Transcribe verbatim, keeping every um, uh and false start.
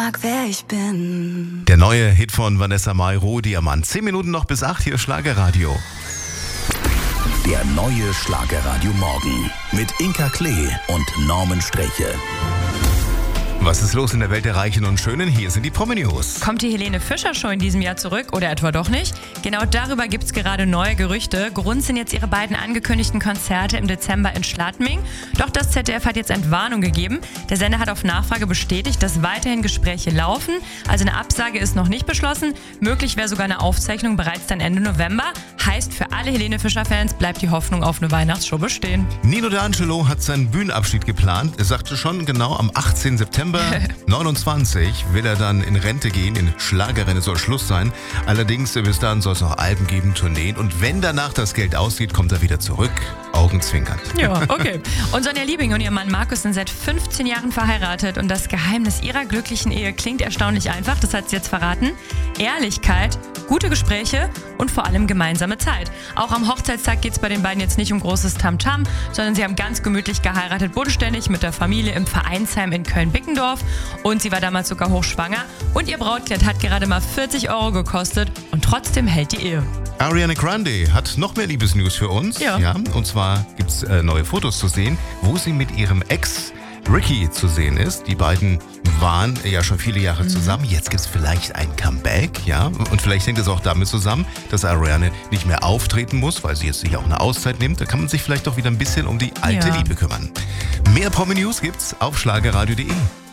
sag, wer ich bin. Der neue Hit von Vanessa Mai, Rohdiamant. Zehn Minuten noch bis acht, hier Schlagerradio. Der neue Schlagerradio Morgen mit Inka Klee und Norman Sträche. Was ist los in der Welt der Reichen und Schönen? Hier sind die Promi-News. Kommt die Helene Fischer Show in diesem Jahr zurück oder etwa doch nicht? Genau darüber gibt es gerade neue Gerüchte. Grund sind jetzt ihre beiden angekündigten Konzerte im Dezember in Schladming. Doch das Z D F hat jetzt Entwarnung gegeben. Der Sender hat auf Nachfrage bestätigt, dass weiterhin Gespräche laufen. Also eine Absage ist noch nicht beschlossen. Möglich wäre sogar eine Aufzeichnung bereits dann Ende November. Heißt, für alle Helene Fischer-Fans bleibt die Hoffnung auf eine Weihnachtsshow bestehen. Nino D'Angelo hat seinen Bühnenabschied geplant. Er sagte schon, genau am achtzehnten September neunundzwanzig will er dann in Rente gehen. In Schlagerrennen soll Schluss sein. Allerdings bis dahin soll es noch Alben geben, Tourneen. Und wenn danach das Geld ausgeht, kommt er wieder zurück. Augenzwinkernd. Ja, okay. Und Sonja Liebing und ihr Mann Markus sind seit fünfzehn Jahren verheiratet. Und das Geheimnis ihrer glücklichen Ehe klingt erstaunlich einfach. Das hat sie jetzt verraten. Ehrlichkeit, gute Gespräche und vor allem gemeinsame Zeit. Auch am Hochzeitstag geht es bei den beiden jetzt nicht um großes Tamtam, sondern sie haben ganz gemütlich geheiratet, bodenständig mit der Familie im Vereinsheim in Köln-Bickendorf. Und sie war damals sogar hochschwanger. Und ihr Brautkleid hat gerade mal vierzig Euro gekostet und trotzdem hält die Ehe. Ariana Grande hat noch mehr Liebesnews für uns. Ja. ja und zwar gibt es äh, neue Fotos zu sehen, wo sie mit ihrem Ex Ricky zu sehen ist. Die beiden waren ja schon viele Jahre mhm. zusammen. Jetzt gibt es vielleicht ein Comeback, ja. Und vielleicht hängt es auch damit zusammen, dass Ariana nicht mehr auftreten muss, weil sie jetzt sich auch eine Auszeit nimmt. Da kann man sich vielleicht doch wieder ein bisschen um die alte ja. Liebe kümmern. Mehr Promi-News gibt's auf schlagerradio punkt de.